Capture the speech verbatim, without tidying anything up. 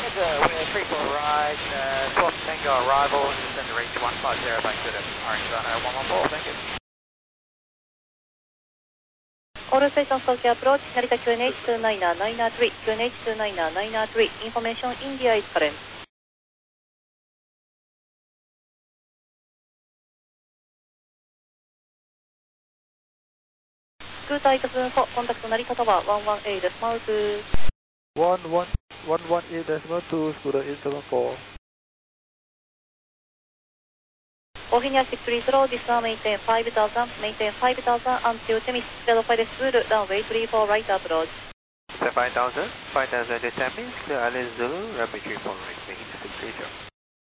Cruise, uh, we're three four right, uh, twelve Tango arrival, descend to range one five zero back to the Orange Runner one one four, thank you. All stations Tokyo approach, Narita Q N H two nine nine nine three, Q N H two nine nine nine three, information India is current. Scoot eight seven four, contact Narita Tower one one eight decimal two. one one one one eight decimal two, Scooter eight seven four. Bohemia six three zero, this one maintain five thousand, maintain five thousand until Temis, zero five Zulu, runway three four right approach. five thousand, five thousand to Temis, Alice Zulu, runway three four right, making six three zero.